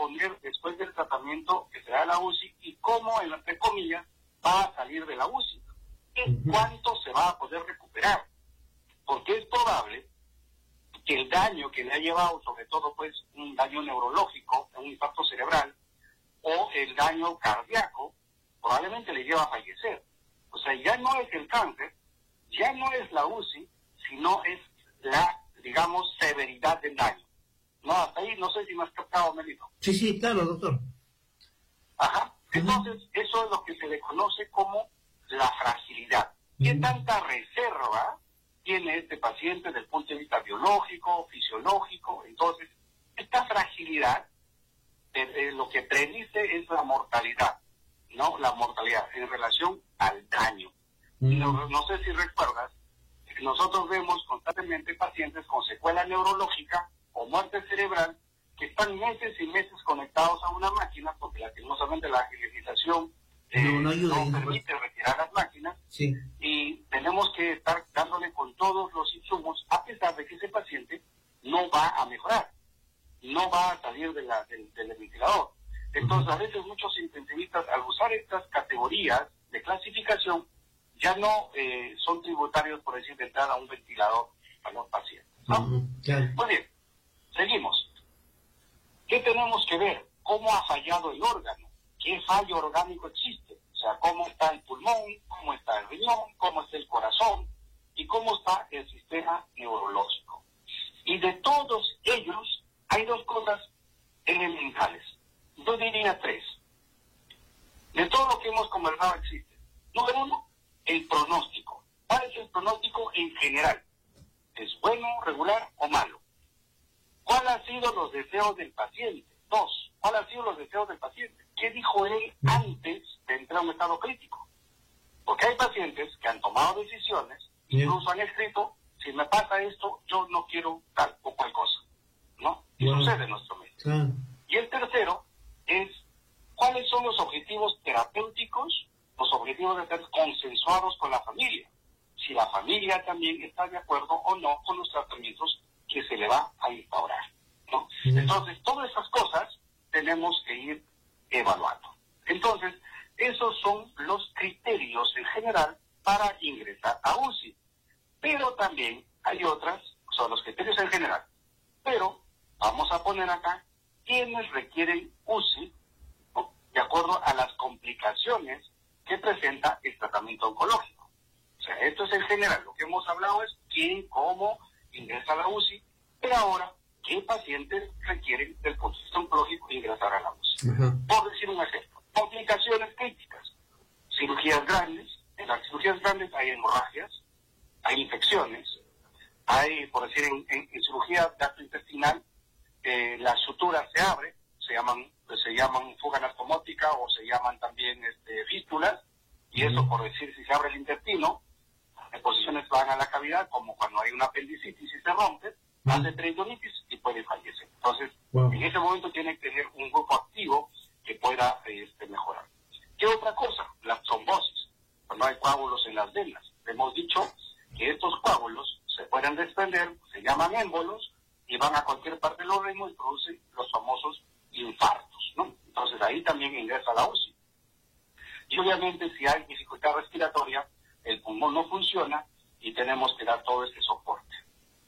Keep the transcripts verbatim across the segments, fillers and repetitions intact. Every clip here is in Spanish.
responder después del tratamiento que será la U C I y cómo, entre comillas, va a salir de la U C I. ¿En cuánto se va a poder recuperar? Porque es probable que el daño que le ha llevado, sobre todo pues un daño neurológico, un infarto cerebral, o el daño cardíaco, probablemente le lleva a fallecer. O sea, ya no es el cáncer, ya no es la U C I, sino es la, digamos, severidad del daño. No, hasta ahí no sé si me has captado, Melito. Sí, sí, claro, doctor. Ajá. Entonces, uh-huh. eso es lo que se le conoce como la fragilidad. ¿Qué uh-huh. tanta reserva tiene este paciente desde el punto de vista biológico, fisiológico? Entonces, esta fragilidad, eh, eh, lo que predice es la mortalidad, ¿no? La mortalidad en relación al daño. Uh-huh. No, no sé si recuerdas, nosotros vemos constantemente pacientes con secuela neurológica o muerte cerebral que están meses y meses conectados a una máquina porque lastimosamente la legislación eh, no, no, ayuda, no permite no. retirar las máquinas sí. y tenemos que estar dándole con todos los insumos a pesar de que ese paciente no va a mejorar, no va a salir de la, del, del ventilador. Entonces uh-huh. a veces muchos intensivistas al usar estas categorías de clasificación ya no eh, son tributarios, por decir, de entrar a un ventilador a los pacientes, ¿no? Uh-huh. Claro. Muy bien. Seguimos. ¿Qué tenemos que ver? ¿Cómo ha fallado el órgano? ¿Qué fallo orgánico existe? O sea, ¿cómo está el pulmón? ¿Cómo está el riñón? ¿Cómo está el corazón? ¿Y cómo está el sistema neurológico? Y de todos ellos hay dos cosas elementales. Yo diría tres. De todo lo que hemos conversado existe. Número uno, el pronóstico. ¿Cuál es el pronóstico en general? ¿Es bueno, regular o malo? ¿Cuál han sido los deseos del paciente? Dos, ¿cuál han sido los deseos del paciente? ¿Qué dijo él antes de entrar a un estado crítico? Porque hay pacientes que han tomado decisiones, incluso han escrito, si me pasa esto, yo no quiero tal o cual cosa, ¿no? Y bueno, sucede en nuestro medio. Claro. Y el tercero es, ¿cuáles son los objetivos terapéuticos, los objetivos de estar consensuados con la familia? Si la familia también está de acuerdo o no con los tratamientos que se le va a instaurar, ¿no? Mm. Entonces, todas esas cosas tenemos que ir evaluando. Entonces, esos son los criterios en general para ingresar a U C I. Pero también hay otras, son los criterios en general. Pero vamos a poner acá quienes requieren U C I, ¿no? De acuerdo a las complicaciones que presenta el tratamiento oncológico. O sea, esto es en general. Lo que hemos hablado es quién, cómo ingresa a la U C I, pero ahora, ¿qué pacientes requieren del punto de vista oncológico ingresar a la U C I? Uh-huh. Por decir un ejemplo, complicaciones críticas, cirugías grandes. En las cirugías grandes hay hemorragias, hay infecciones, hay, por decir, en, en, en cirugía gastrointestinal, eh, las suturas se abren, se llaman, pues, se llaman fuga anastomótica o se llaman también este, fístulas, y uh-huh. eso, por decir, si se abre el intestino, las posiciones van a la cavidad, como cuando hay una apendicitis y se rompe, uh-huh. hace peritonitis y puede fallecer. Entonces, wow. en ese momento tiene que tener un grupo activo que pueda este, mejorar. ¿Qué otra cosa? La trombosis. Cuando hay coágulos en las venas. Hemos dicho que estos coágulos se pueden desprender, se llaman émbolos, y van a cualquier parte del organismo y producen los famosos infartos, ¿no? Entonces ahí también ingresa la U C I. Y obviamente si hay dificultad respiratoria, el pulmón no funciona y tenemos que dar todo este soporte.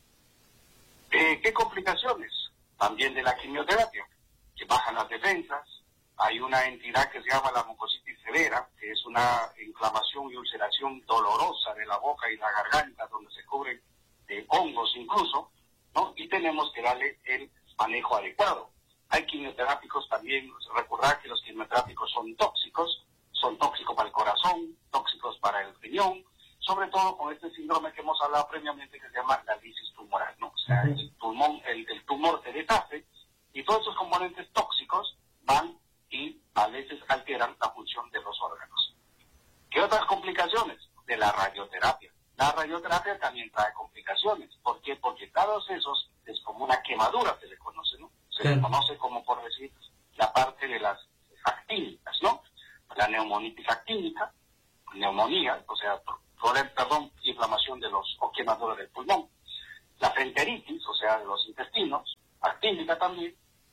Eh, ¿Qué complicaciones? También de la quimioterapia, que bajan las defensas. Hay una entidad que se llama la mucositis severa, que es una inflamación y ulceración dolorosa de la boca y la garganta, donde se cubren de hongos incluso, ¿no? Y tenemos que darle el manejo adecuado. Hay quimioterápicos también, recordar que los quimioterápicos son tóxicos, son tóxicos para el corazón, tóxicos para el riñón, sobre todo con este síndrome que hemos hablado previamente que se llama la lisis tumoral, ¿no? O sea, el pulmón, el, el tumor se deshace y todos esos componentes tóxicos van y a veces alteran la función de los órganos. ¿Qué otras complicaciones? De la radioterapia. La radioterapia también trae complicaciones. ¿Por qué? Porque todos esos es como una quemadura, se le conoce, ¿no? Se sí. le conoce como, por decir, la parte de las actínicas, ¿no? La neumonitis actínica, neumonía, o sea, perdón, inflamación de los, o quemadura del pulmón. La enteritis, o sea, de los intestinos, actínica también,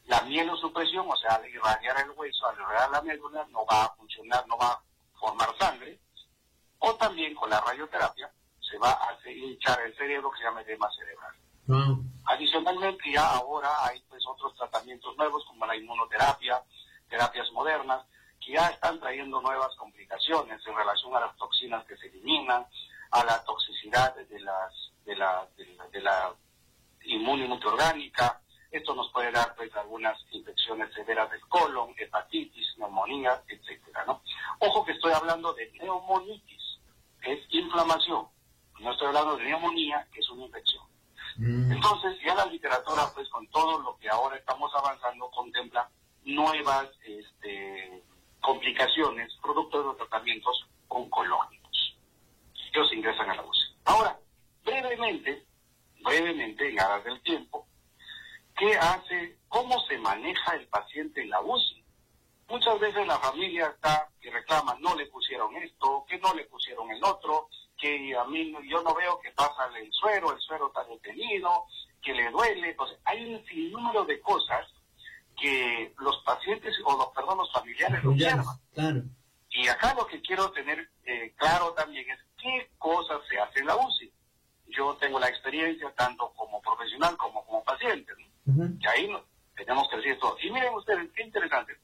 La mielosupresión, o sea, al irradiar el hueso, al irradiar la médula, no va a funcionar, no va a formar sangre. O también con la radioterapia se va a hacer hinchar el cerebro, que se llama edema cerebral. Wow. Adicionalmente, ya ahora hay pues otros tratamientos nuevos como la inmunoterapia, terapias modernas, que ya están trayendo nuevas complicaciones en relación a las toxinas que se eliminan, a la toxicidad de las de la de la, de la inmune multiorgánica. Esto nos puede dar pues algunas infecciones severas del colon, hepatitis, neumonía, etcétera, ¿no? Ojo que estoy hablando de neumonitis, que es inflamación. No estoy hablando de neumonía, que es una infección. Mm. Entonces, ya la literatura, pues con todo lo que ahora estamos avanzando, contempla nuevas este, complicaciones producto de los tratamientos oncológicos. Ellos ingresan a la U C I. Ahora, brevemente, brevemente, en aras del tiempo, ¿qué hace, cómo se maneja el paciente en la U C I? Muchas veces la familia está y reclama, no le pusieron esto, que no le pusieron el otro, que a mí yo no veo que pasa el suero, el suero está detenido, que le duele. Entonces, hay un sinnúmero de cosas que los pacientes, o los, perdón, los familiares lo observan. Claro. Y acá lo que quiero tener eh, claro también es qué cosas se hace en la U C I. Yo tengo la experiencia tanto como profesional como como paciente, ¿no? Uh-huh. Y ahí no, tenemos que decir todo. Y miren ustedes, qué interesante.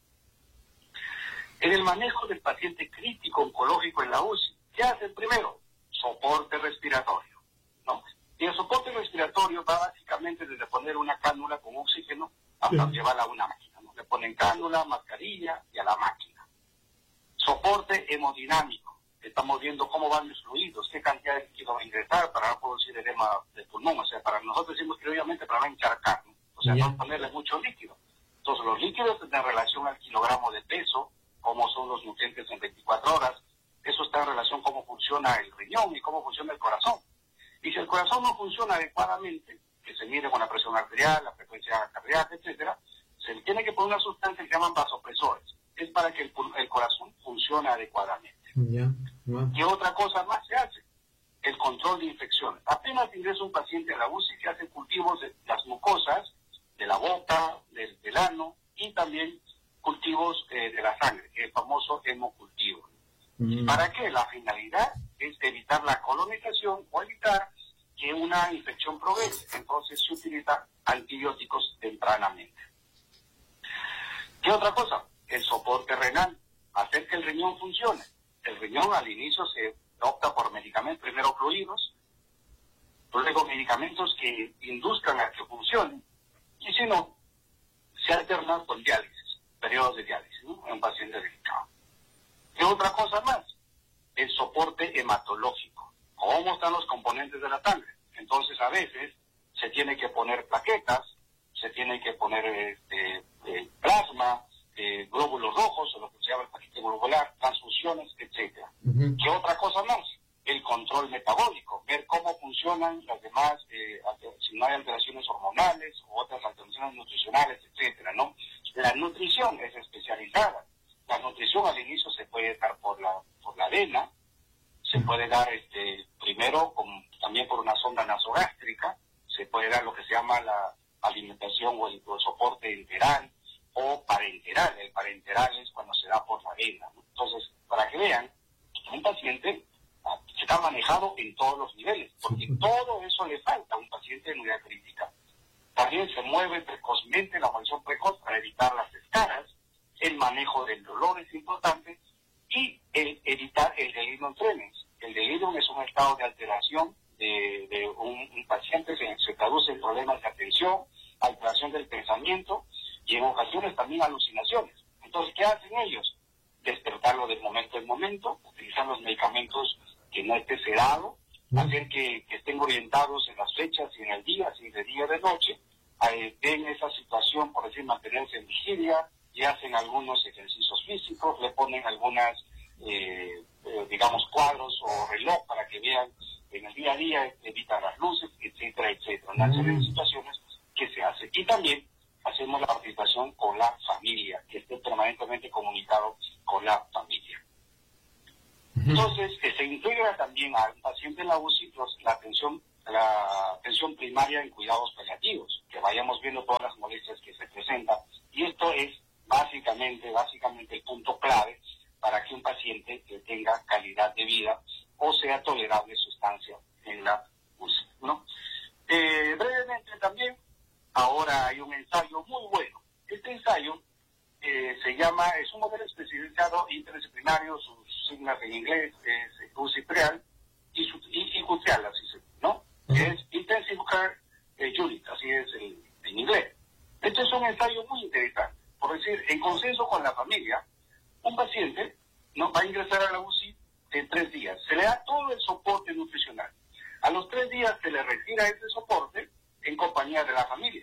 En el manejo del paciente crítico oncológico en la U C I, ¿qué hacen primero? Soporte respiratorio, ¿no? Y el soporte respiratorio va básicamente desde poner una cánula con oxígeno hasta sí. llevarla a una máquina, ¿no? Le ponen cánula, mascarilla y a la máquina. Soporte hemodinámico. Estamos viendo cómo van los fluidos, qué cantidad de líquido va a ingresar para no producir edema de pulmón. O sea, para nosotros decimos que obviamente para no encharcar, ¿no? O sea, yeah. no ponerle mucho líquido. Entonces, los líquidos en relación al kilogramo de peso, cómo son los nutrientes en veinticuatro horas, eso está en relación a cómo funciona el riñón y cómo funciona el corazón. Y si el corazón no funciona adecuadamente, que se mide con la presión arterial, la frecuencia cardíaca, etcétera, se le tiene que poner una sustancia que se llaman vasopresores. Es para que el, el corazón funcione adecuadamente. Yeah. Wow. ¿Qué otra cosa más se hace? El control de infecciones. Apenas ingresa un paciente a la U C I, se hacen cultivos de las mucosas, de la boca, del, del ano, y también cultivos eh, de la sangre, el famoso hemocultivo. Mm. ¿Para qué? La finalidad es evitar la colonización o evitar que una infección progrese. Entonces se utilizan antibióticos tempranamente. ¿Qué otra cosa? El soporte renal. Hacer que el riñón funcione. El riñón al inicio se opta por medicamentos, primero fluidos, luego medicamentos que induzcan a que funcione, y si no, se alternan con diálisis, periodos de diálisis, ¿no? En un paciente delicado. ¿Qué otra cosa más? El soporte hematológico. ¿Cómo están los componentes de la sangre? Entonces, a veces se tiene que poner plaquetas, se tiene que poner este, eh, plasma, eh, glóbulos rojos, o lo que se llama el paquete globular, transfusiones, etcétera. Uh-huh. ¿Qué otra cosa más? El control metabólico, ver cómo funcionan las demás, eh, si no hay alteraciones hormonales o otras alteraciones nutricionales, etcétera, ¿no? La nutrición es especializada. La nutrición al inicio se puede dar por la por la avena, se puede dar este primero con, también por una sonda nasogástrica, se puede dar lo que se llama la alimentación o el, o el soporte enteral o parenteral. El parenteral es cuando se da por la avena, ¿no? Entonces, para que vean, un paciente está manejado en todos los niveles, porque todo eso le falta a un paciente en unidad crítica. También se mueve precozmente la movilización precoz para evitar las escaras, el manejo del dolor es importante, y el evitar el delirium tremens. El delirium es un estado de alteración de, de un, un paciente, se, se traduce en problemas de atención, alteración del pensamiento y en ocasiones también alucinaciones. Entonces, ¿qué hacen ellos? Despertarlo de momento en momento, utilizar los medicamentos que no esté sedado, hacer que, que estén orientados en las fechas y en el día, si de día o de noche, eh, ven esa situación, por decir, mantenerse en vigilia, y hacen algunos ejercicios físicos, le ponen algunas, eh, eh, digamos, cuadros o reloj para que vean en el día a día, evitan las luces, etcétera, etcétera. Una serie de situaciones que se hace. Y también hacemos la participación con la familia, que esté permanentemente comunicado con la familia. Entonces, que se integra también al paciente en la U C I la atención la atención primaria en cuidados paliativos, que vayamos viendo todas las molestias que se presentan. Y esto es básicamente, básicamente el punto clave para que un paciente que tenga calidad de vida o sea tolerable su estancia en la U C I, ¿no? Eh, brevemente también, ahora hay un ensayo muy bueno. Este ensayo eh, se llama, es un modelo especializado interdisciplinario, sus siglas en inglés es U C I Preal y, su, y, y Cutrial, así se, ¿no? Uh-huh. Que es Intensive Care eh, Unit, así es el, en inglés. Este es un ensayo muy interesante. Por decir, en consenso con la familia, un paciente no va a ingresar a la U C I en tres días. Se le da todo el soporte nutricional. A los tres días se le retira ese soporte en compañía de la familia.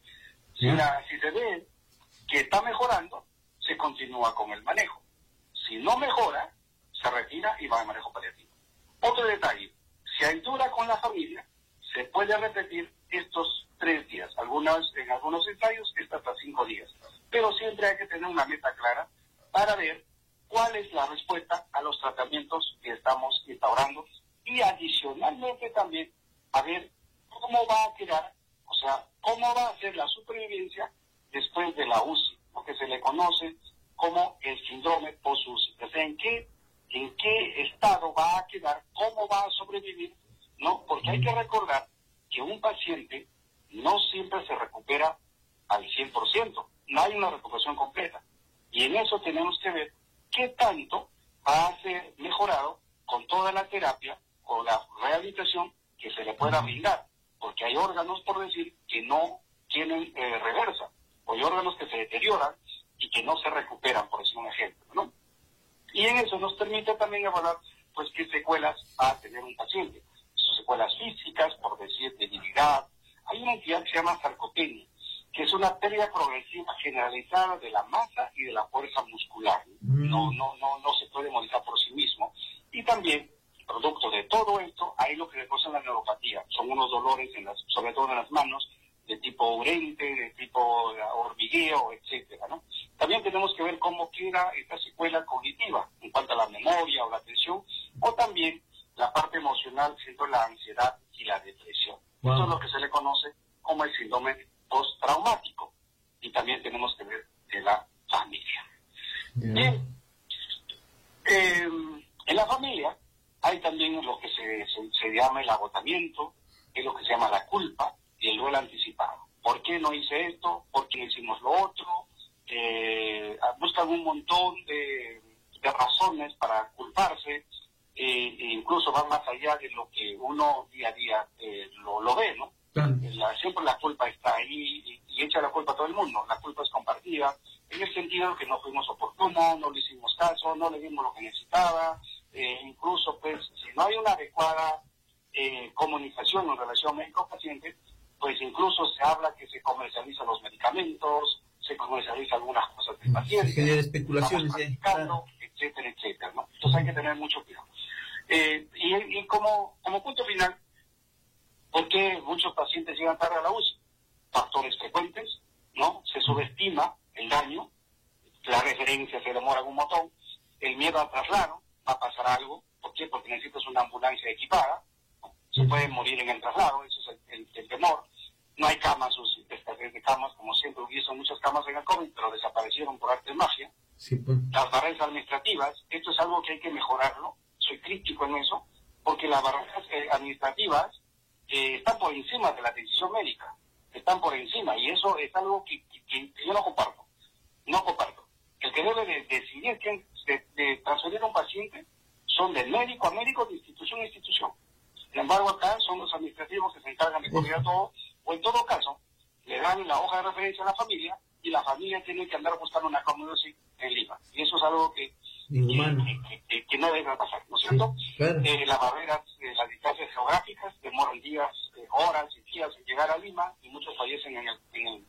Si, la, si se ve que está mejorando, se continúa con el manejo. Si no mejora, se retira y va al manejo paliativo. Otro detalle, si hay dura con la familia, se puede repetir estos tres días. Algunas, en algunos ensayos, está hasta cinco días. Pero siempre hay que tener una meta clara para ver cuál es la respuesta a los tratamientos que estamos instaurando y adicionalmente también a ver cómo va a quedar, o sea, cómo va a ser la supervivencia después de la U C I, lo que se le conoce como el síndrome post-U C I. O sea, en qué, en qué estado va a quedar, cómo va a sobrevivir, ¿no? Porque hay que recordar que un paciente no siempre se recupera al cien por ciento, no hay una recuperación completa. Y en eso tenemos que ver qué tanto va a ser mejorado con toda la terapia, con la rehabilitación que se le pueda brindar. Porque hay órganos, por decir, que no tienen eh, reversa, o hay órganos que se deterioran y que no se recuperan, por decir un ejemplo, ¿no? Y en eso nos permite también evaluar, pues, qué secuelas va a tener un paciente. Sus secuelas físicas, por decir, debilidad. Hay una entidad que se llama sarcopenia, que es una pérdida progresiva generalizada de la masa y de la fuerza muscular. No, no, no, no se puede modificar por sí mismo. Y también, producto de todo esto, hay lo que le causa la neuropatía. Son unos dolores, en las, sobre todo en las manos, de tipo urente, de tipo hormigueo, etcétera, ¿no? También tenemos que ver cómo queda esta secuela cognitiva, en cuanto a la memoria o la atención, o también la parte emocional, siendo la ansiedad y la depresión. Wow. Esto es lo que se le conoce como el síndrome postraumático. Y también tenemos que ver de la familia. Yeah. Bien. Eh, en la familia hay también lo que se, se, se llama el agotamiento, que es lo que se llama la culpa y el duelo anticipado. ¿Por qué no hice esto? ¿Por qué no hicimos lo otro? Eh, buscan un montón de, de razones para culparse, eh, e incluso van más allá de lo que uno día a día eh, lo, lo ve, ¿no? La, siempre la culpa está ahí y, y echa la culpa a todo el mundo. La culpa es compartida en el sentido de que no fuimos oportunos, no le hicimos caso, no le dimos lo que necesitaba. Eh, incluso, pues, si no hay una adecuada eh, comunicación en relación médico-paciente, pues incluso se habla que se comercializan los medicamentos, se comercializan algunas cosas del paciente, se genera especulaciones, eh, claro. etcétera, etcétera, ¿no? Entonces hay que tener mucho cuidado. Eh, y, y como, como punto final, ¿por qué muchos pacientes llegan tarde a la U C I? Factores frecuentes, ¿no? Se subestima el daño, la referencia se demora un montón, el miedo al traslado, va a pasar algo. ¿Por qué? Porque necesitas una ambulancia equipada, ¿no? Se puede morir en el traslado, eso es el, el, el temor. No hay camas, escasez de camas, como siempre hubiese muchas camas en el COVID, pero desaparecieron por arte de magia. Sí, pues. Las barreras administrativas, esto es algo que hay que mejorarlo, soy crítico en eso, porque las barreras eh, administrativas eh, están por encima de la decisión médica, están por encima, y eso es algo que, que, que yo no comparto, no comparto. El que debe de decidir quién de, de transferir a un paciente son de médico a médico, de institución a institución. Sin embargo, acá son los administrativos que se encargan de coordinar todo, o en todo caso, le dan la hoja de referencia a la familia, y la familia tiene que andar buscando una comunidad en Lima. Y eso es algo que, que, que, que, que no debe pasar, ¿no es cierto? Sí, claro. eh, las barreras, eh, las distancias geográficas demoran días, eh, horas y días en llegar a Lima, y muchos fallecen en el, en el,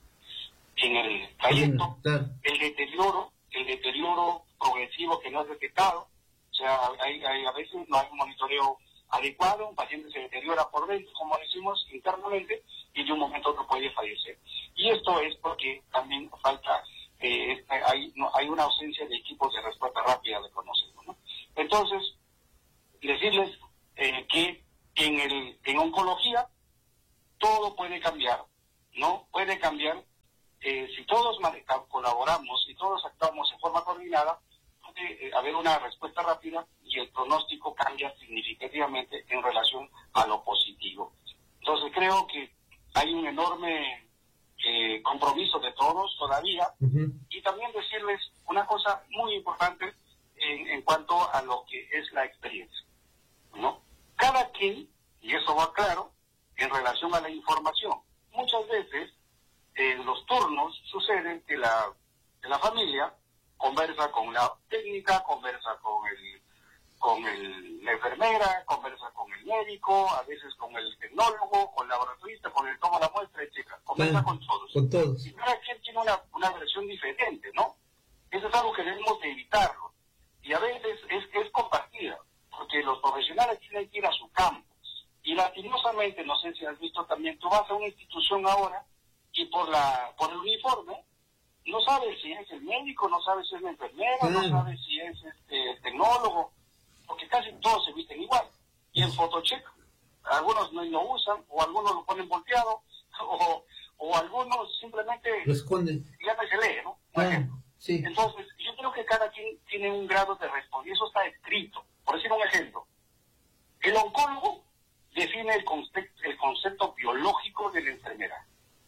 en el trayecto. Claro. El deterioro, el deterioro progresivo que no es detectado, o sea, hay, hay, a veces no hay un monitoreo adecuado, un paciente se deteriora por dentro, como decimos internamente, y de un momento a otro puede fallecer. Y esto es porque también falta, eh, hay, no, hay una ausencia de equipos de respuesta rápida, le conocemos, ¿no? Entonces, decirles eh, que en el, en En oncología, todo puede cambiar, ¿no? Puede cambiar eh, si todos colaboramos, si todos actuamos en forma coordinada, puede eh, haber una respuesta rápida y el pronóstico cambia significativamente en relación a lo positivo. Entonces creo que hay un enorme eh, compromiso de todos todavía. Uh-huh. Y también decirles una cosa muy importante en, en cuanto a lo que es la experiencia, ¿no? Cada quien, y eso va claro, en relación a la información. Muchas veces en los turnos sucede que la, que la familia conversa con la técnica, conversa con el con el, la enfermera, conversa con el médico, a veces con el tecnólogo, con el laboratorista, con el toma la muestra, etcétera. Conversa ah, con todos. Con todos. Y cada quien tiene una, una versión diferente, ¿no? Eso es algo que debemos de evitarlo. Y a veces es, es compartida, porque los profesionales tienen que ir a su campo. Y lastimosamente, no sé si has visto también, tú vas a una institución ahora y por la por el uniforme no sabes si es el médico, no sabes si es la enfermera, claro. no sabes si es este, el tecnólogo, porque casi todos se visten igual. Y en Photocheck, algunos no lo usan, o algunos lo ponen volteado, o, o algunos simplemente lo esconden. Ya no se lee, ¿no? Por ejemplo. Sí. Entonces, yo creo que cada quien tiene un grado de responsabilidad, y eso está escrito. Por decir un ejemplo, el oncólogo define el concepto, el concepto biológico de la enfermedad.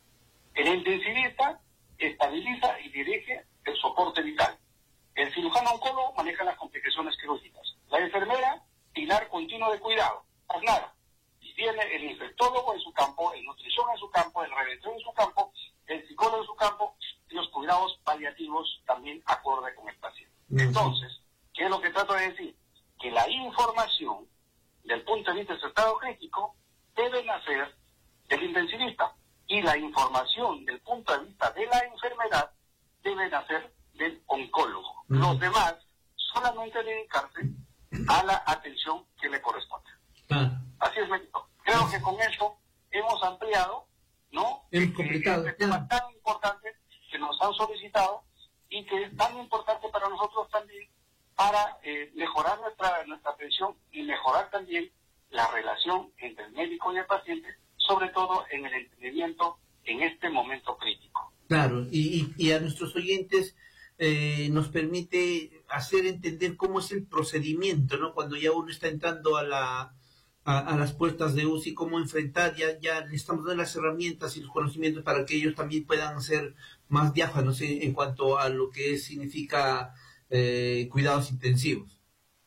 El intensivista estabiliza y dirige el soporte vital. El cirujano oncólogo maneja las complicaciones quirúrgicas. La enfermera, pilar continuo de cuidado. Más nada. Y tiene el infectólogo en su campo, el nutrición en su campo, el prevención en su campo, el psicólogo en su campo y los cuidados paliativos también acorde con el paciente. Uh-huh. Entonces, ¿qué es lo que trato de decir? Que la información del punto de vista del estado crítico debe nacer del intensivista y la información del punto de vista de la enfermedad debe nacer del oncólogo. Mm. Los demás solamente dedicarse a la atención que le corresponde. Ah. Así es, México. Creo que con esto hemos ampliado, ¿no? Es complicado. Este tema tan importante que nos han solicitado y que es tan importante para nosotros también para eh, mejorar nuestra, nuestra atención y mejorar también la relación entre el médico y el paciente, sobre todo en el entendimiento en este momento crítico. Claro, y, y, y a nuestros oyentes eh, nos permite hacer entender cómo es el procedimiento, ¿no? Cuando ya uno está entrando a la a, a las puertas de U C I, cómo enfrentar, ya, ya le estamos dando las herramientas y los conocimientos para que ellos también puedan ser más diáfanos en, en cuanto a lo que significa eh, cuidados intensivos.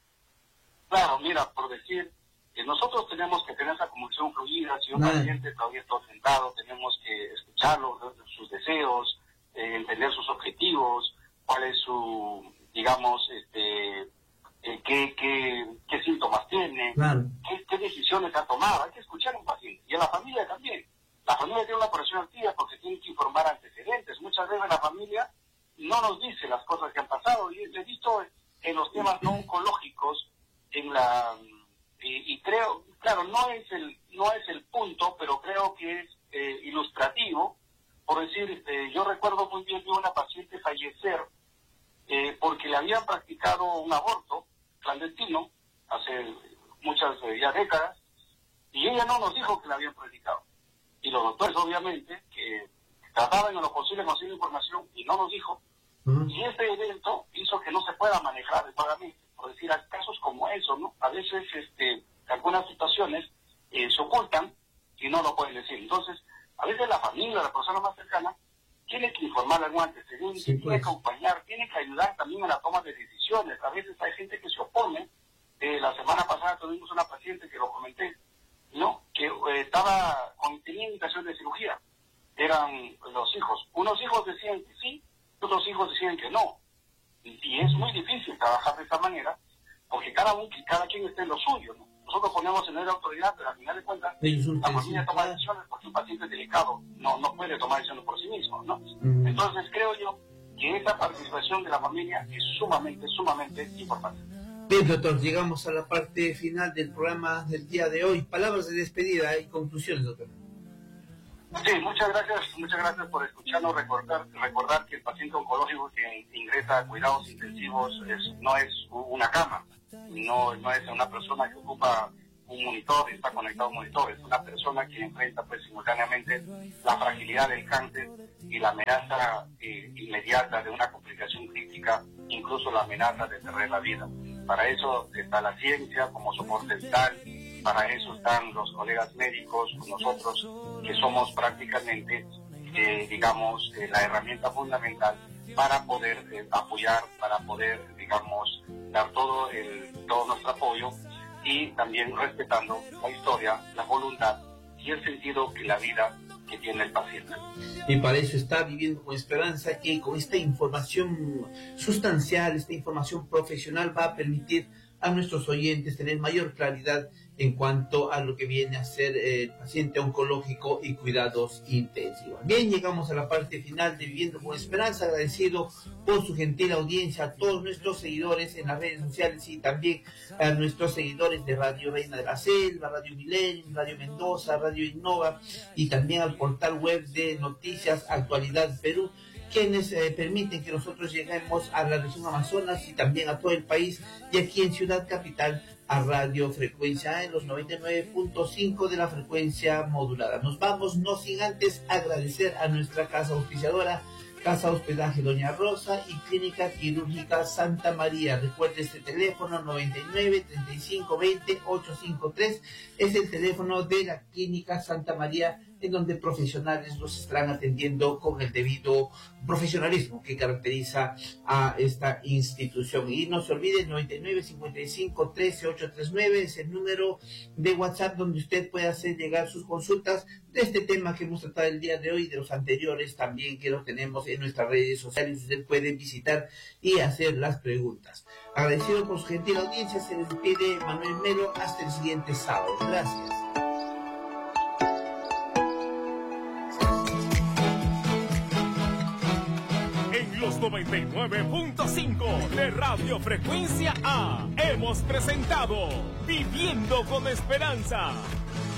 Claro, mira, por decir que nosotros tenemos que tener esa comunicación fluida. Si un paciente todavía está sentado, tenemos que escucharlo, sus deseos, eh, entender sus objetivos, cuál es su, digamos, este, eh, qué, qué, qué síntomas tiene, claro. qué, qué decisiones ha tomado. Hay que escuchar a un paciente y a la familia también. La familia tiene una operación activa porque tiene que informar antecedentes. Muchas veces la familia no nos dice las cosas que han pasado, y he visto en los temas no oncológicos, en la y, y creo, claro, no es el no es el punto, pero creo que es eh, ilustrativo. Por decir, eh, yo recuerdo muy bien de una paciente fallecer eh, porque le habían practicado un aborto clandestino hace muchas eh, ya décadas, y ella no nos dijo que la habían practicado. Y los doctores, obviamente, que trataban en lo posible conseguir información y no nos dijo. Uh-huh. Y este evento hizo que no se pueda manejar adecuadamente. Por decir, hay casos como eso, ¿no? A veces, este, algunas situaciones eh, se ocultan y no lo pueden decir. Entonces, a veces la familia, la persona más cercana, tiene que informar algún antecedente, sí, tiene pues. que acompañar, tiene que ayudar también a la toma de decisiones. A veces hay gente que se opone. Eh, la semana pasada tuvimos una paciente que lo comenté, ¿no? Que eh, estaba con, tenía indicación de cirugía. Eran los hijos. Unos hijos decían que sí, otros hijos decían que no. Y, y es muy difícil trabajar de esta manera, porque cada uno, cada quien está en lo suyo, ¿no? Nosotros ponemos en la autoridad, pero al final de cuentas, la familia toma decisiones porque un paciente delicado no, no puede tomar decisiones por sí mismo, ¿no? Mm. Entonces creo yo que esa participación de la familia es sumamente, sumamente importante. Bien, doctor, llegamos a la parte final del programa del día de hoy. Palabras de despedida y conclusiones, doctor. Sí, muchas gracias, muchas gracias por escucharnos. Recordar, recordar que el paciente oncológico que ingresa a cuidados intensivos es, no es una cama, no, no es una persona que ocupa un monitor, está conectado a un monitor, es una persona que enfrenta pues simultáneamente la fragilidad del cáncer y la amenaza eh, inmediata de una complicación crítica, incluso la amenaza de perder la vida. Para eso está la ciencia como soporte vital, para eso están los colegas médicos, nosotros que somos prácticamente, eh, digamos, eh, la herramienta fundamental para poder eh, apoyar, para poder, digamos, dar todo, el, todo nuestro apoyo y también respetando la historia, la voluntad y el sentido que la vida que tiene el paciente. Y para eso está Viviendo con Esperanza, que con esta información sustancial, esta información profesional va a permitir a nuestros oyentes tener mayor claridad en cuanto a lo que viene a ser el eh, paciente oncológico y cuidados intensivos. Bien, llegamos a la parte final de Viviendo con Esperanza, agradecido por su gentil audiencia a todos nuestros seguidores en las redes sociales y también a nuestros seguidores de Radio Reina de la Selva, Radio Milenio, Radio Mendoza, Radio Innova y también al portal web de Noticias Actualidad Perú, quienes eh, permiten que nosotros lleguemos a la región Amazonas y también a todo el país, y aquí en Ciudad Capital a Radio Frecuencia en los noventa y nueve punto cinco de la frecuencia modulada. Nos vamos, no sin antes agradecer a nuestra casa auspiciadora, Casa Hospedaje Doña Rosa y Clínica Quirúrgica Santa María. Recuerde este teléfono noventa y nueve, treinta y cinco, veinte, ochocientos cincuenta y tres, es el teléfono de la Clínica Santa María, en donde profesionales los estarán atendiendo con el debido profesionalismo que caracteriza a esta institución. Y no se olviden, noventa y nueve, cincuenta y cinco, trece, ochocientos treinta y nueve es el número de WhatsApp donde usted puede hacer llegar sus consultas de este tema que hemos tratado el día de hoy y de los anteriores también, que los tenemos en nuestras redes sociales. Usted puede visitar y hacer las preguntas. Agradecido por su gentil audiencia, se despide Manuel Melo hasta el siguiente sábado. Gracias. Los noventa y nueve punto cinco de Radio Frecuencia A hemos presentado Viviendo con Esperanza.